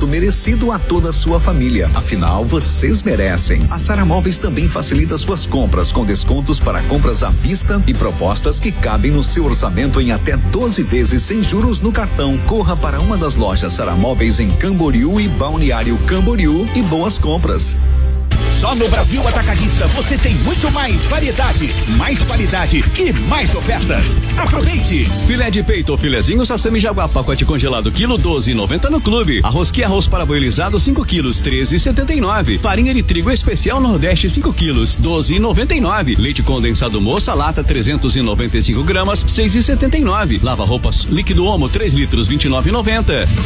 merecido a toda a sua família. Afinal, vocês merecem. A Sara Móveis também facilita suas compras com descontos para compras à vista e propostas que cabem no seu orçamento em até 12 vezes sem juros no cartão. Corra para uma das lojas Sara Móveis em Camboriú e Balneário Camboriú e boas compras. Só no Brasil Atacadista você tem muito mais variedade, mais qualidade e mais ofertas. Aproveite! Filé de peito ou filezinho Sassami Jaguar, pacote congelado, quilo 12,90 no clube. Arroz que arroz paraboilizado 5 quilos, 13,79. Farinha de trigo especial Nordeste 5 quilos, 12,99. Leite condensado moça, lata 395 gramas, 6,79. Lava roupas líquido Omo 3 litros, 29,90.